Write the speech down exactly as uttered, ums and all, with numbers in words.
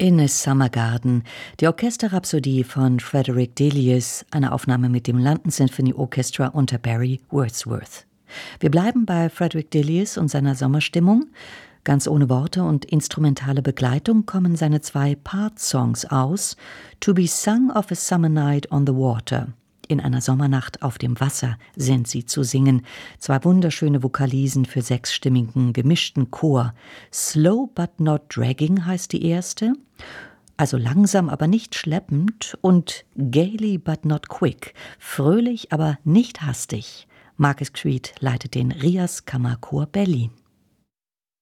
In a Summer Garden, die Orchesterrhapsodie von Frederick Delius, eine Aufnahme mit dem London Symphony Orchestra unter Barry Wordsworth. Wir bleiben bei Frederick Delius und seiner Sommerstimmung. Ganz ohne Worte und instrumentale Begleitung kommen seine zwei Part-Songs aus. To be sung of a summer night on the water. In einer Sommernacht auf dem Wasser sind sie zu singen. Zwei wunderschöne Vokalisen für sechsstimmigen, gemischten Chor. Slow but not dragging heißt die erste, also langsam, aber nicht schleppend. Und gaily but not quick, fröhlich, aber nicht hastig. Marcus Creed leitet den Rias Kammerchor Berlin.